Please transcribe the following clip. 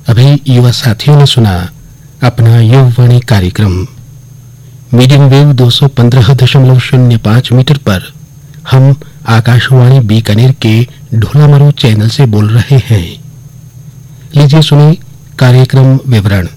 अभी युवा साथियों ने सुना अपना युववाणी कार्यक्रम मीडियम वेव 215.05 मीटर पर। हम आकाशवाणी बीकानेर के ढोलामरू चैनल से बोल रहे हैं। लीजिए सुनिए कार्यक्रम विवरण।